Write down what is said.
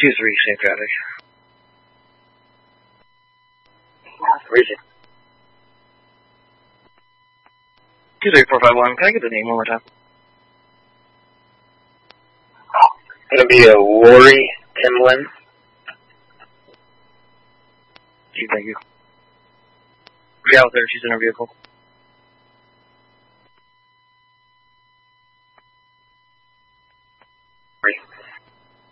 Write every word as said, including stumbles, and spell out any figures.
two three, safe traffic. Region. two three four five one, can I get the name one more time? It's going to be a Lori Timlin. Gee, thank you. Yeah, out there, she's in her vehicle.